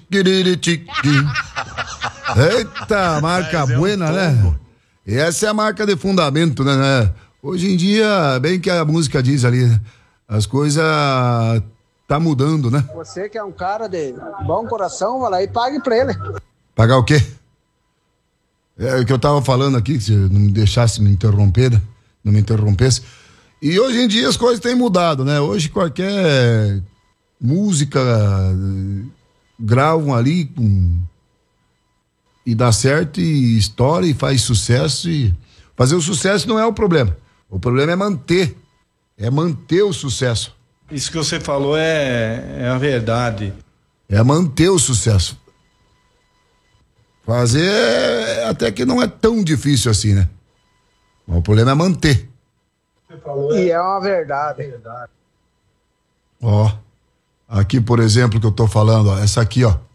Eita, marca buena, né? E essa é a marca de fundamento, né? Hoje em dia, bem que a música diz ali, né? As coisas tá mudando, né? Você que é um cara de bom coração, vai lá e pague pra ele. Pagar o quê? É o que eu tava falando aqui, que você não me deixasse me interromper, né? Não me interrompesse. E hoje em dia as coisas têm mudado, né? Hoje qualquer música gravam ali e dá certo e estoura e faz sucesso. E fazer o sucesso não é o problema. O problema é manter. É manter o sucesso. Isso que você falou é a verdade. É manter o sucesso. Fazer até que não é tão difícil assim, né? Mas o problema é manter. E é uma verdade. Ó, aqui, por exemplo, que eu tô falando, ó, essa aqui, ó.